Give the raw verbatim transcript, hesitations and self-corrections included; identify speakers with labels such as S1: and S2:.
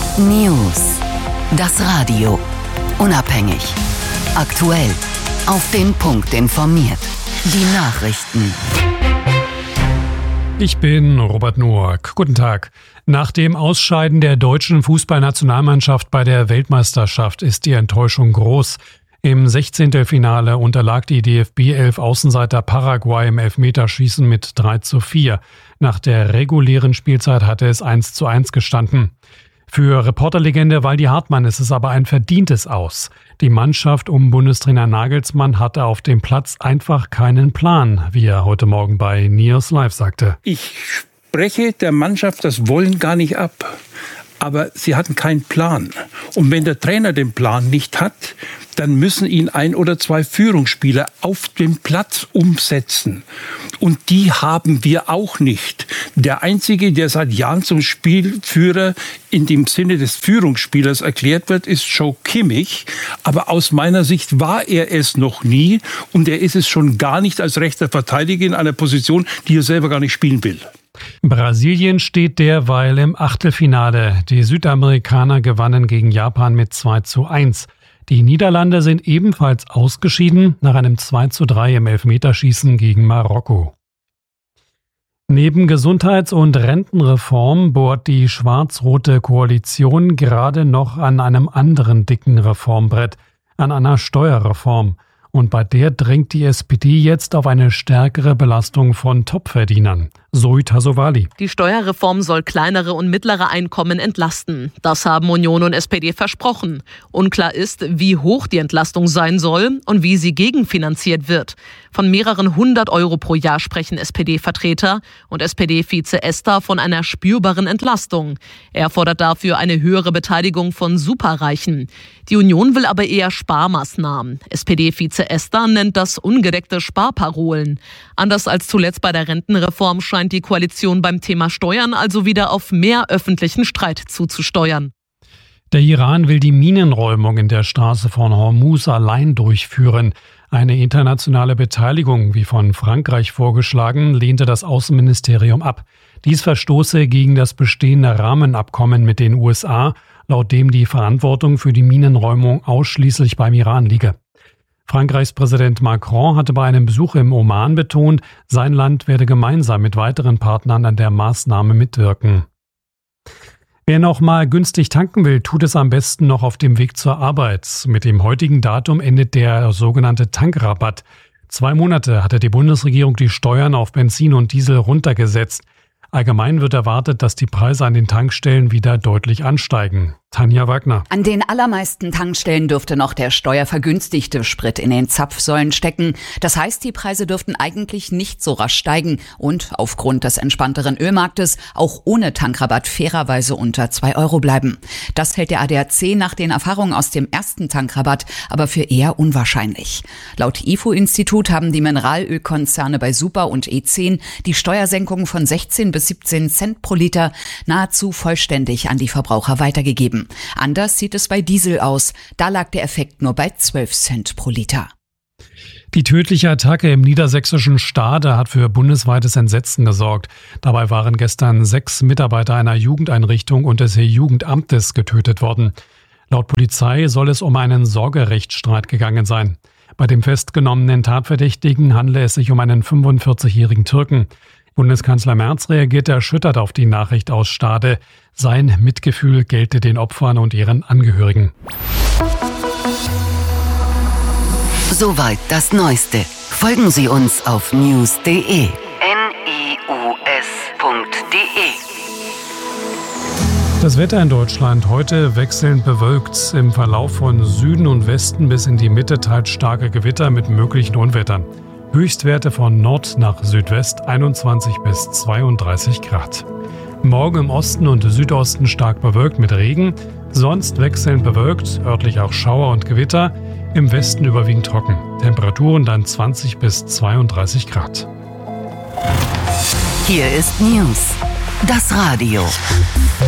S1: News. Das Radio. Unabhängig. Aktuell. Auf den Punkt informiert. Die Nachrichten.
S2: Ich bin Robert Noack. Guten Tag. Nach dem Ausscheiden der deutschen Fußballnationalmannschaft bei der Weltmeisterschaft ist die Enttäuschung groß. Im Sechzehntelfinale unterlag die D F B-Elf Außenseiter Paraguay im Elfmeterschießen mit drei zu vier. Nach der regulären Spielzeit hatte es eins zu eins gestanden. Für Reporterlegende Waldi Hartmann ist es aber ein verdientes Aus. Die Mannschaft um Bundestrainer Nagelsmann hatte auf dem Platz einfach keinen Plan, wie er heute Morgen bei News Live sagte.
S3: Ich spreche der Mannschaft das Wollen gar nicht ab. Aber sie hatten keinen Plan. Und wenn der Trainer den Plan nicht hat, dann müssen ihn ein oder zwei Führungsspieler auf dem Platz umsetzen. Und die haben wir auch nicht. Der Einzige, der seit Jahren zum Spielführer in dem Sinne des Führungsspielers erklärt wird, ist Joe Kimmich. Aber aus meiner Sicht war er es noch nie. Und er ist es schon gar nicht als rechter Verteidiger in einer Position, die er selber gar nicht spielen will.
S2: Brasilien steht derweil im Achtelfinale. Die Südamerikaner gewannen gegen Japan mit zwei zu eins. Die Niederlande sind ebenfalls ausgeschieden nach einem zwei zu drei im Elfmeterschießen gegen Marokko. Neben Gesundheits- und Rentenreform bohrt die schwarz-rote Koalition gerade noch an einem anderen dicken Reformbrett, an einer Steuerreform. Und bei der drängt die S P D jetzt auf eine stärkere Belastung von Topverdienern. Zoe Tassovali.
S4: Die Steuerreform soll kleinere und mittlere Einkommen entlasten. Das haben Union und S P D versprochen. Unklar ist, wie hoch die Entlastung sein soll und wie sie gegenfinanziert wird. Von mehreren hundert Euro pro Jahr sprechen S P D-Vertreter und S P D-Vize Ester von einer spürbaren Entlastung. Er fordert dafür eine höhere Beteiligung von Superreichen. Die Union will aber eher Sparmaßnahmen. S P D-Vize Ester nennt das ungedeckte Sparparolen. Anders als zuletzt bei der Rentenreform scheint die Koalition beim Thema Steuern also wieder auf mehr öffentlichen Streit zuzusteuern.
S2: Der Iran will die Minenräumung in der Straße von Hormuz allein durchführen. Eine internationale Beteiligung, wie von Frankreich vorgeschlagen, lehnte das Außenministerium ab. Dies verstoße gegen das bestehende Rahmenabkommen mit den U S A, laut dem die Verantwortung für die Minenräumung ausschließlich beim Iran liege. Frankreichs Präsident Macron hatte bei einem Besuch im Oman betont, sein Land werde gemeinsam mit weiteren Partnern an der Maßnahme mitwirken. Wer noch mal günstig tanken will, tut es am besten noch auf dem Weg zur Arbeit. Mit dem heutigen Datum endet der sogenannte Tankrabatt. Zwei Monate hatte die Bundesregierung die Steuern auf Benzin und Diesel runtergesetzt. Allgemein wird erwartet, dass die Preise an den Tankstellen wieder deutlich ansteigen. Tanja Wagner.
S5: An den allermeisten Tankstellen dürfte noch der steuervergünstigte Sprit in den Zapfsäulen stecken. Das heißt, die Preise dürften eigentlich nicht so rasch steigen und aufgrund des entspannteren Ölmarktes auch ohne Tankrabatt fairerweise unter zwei Euro bleiben. Das hält der A D A C nach den Erfahrungen aus dem ersten Tankrabatt aber für eher unwahrscheinlich. Laut I F O-Institut haben die Mineralölkonzerne bei Super und E zehn die Steuersenkung von sechzehn bis siebzehn Cent pro Liter nahezu vollständig an die Verbraucher weitergegeben. Anders sieht es bei Diesel aus. Da lag der Effekt nur bei zwölf Cent pro Liter.
S2: Die tödliche Attacke im niedersächsischen Stade hat für bundesweites Entsetzen gesorgt. Dabei waren gestern sechs Mitarbeiter einer Jugendeinrichtung und des Jugendamtes getötet worden. Laut Polizei soll es um einen Sorgerechtsstreit gegangen sein. Bei dem festgenommenen Tatverdächtigen handele es sich um einen fünfundvierzigjährigen Türken. Bundeskanzler Merz reagierte erschüttert auf die Nachricht aus Stade. Sein Mitgefühl gelte den Opfern und ihren Angehörigen.
S1: Soweit das Neueste. Folgen Sie uns auf news punkt de. N I U S punkt de.
S2: Das Wetter in Deutschland heute wechselnd bewölkt. Im Verlauf von Süden und Westen bis in die Mitte teils starke Gewitter mit möglichen Unwettern. Höchstwerte von Nord nach Südwest einundzwanzig bis zweiunddreißig Grad. Morgen im Osten und Südosten stark bewölkt mit Regen, sonst wechselnd bewölkt, örtlich auch Schauer und Gewitter, im Westen überwiegend trocken. Temperaturen dann zwanzig bis zweiunddreißig Grad.
S1: Hier ist News, das Radio.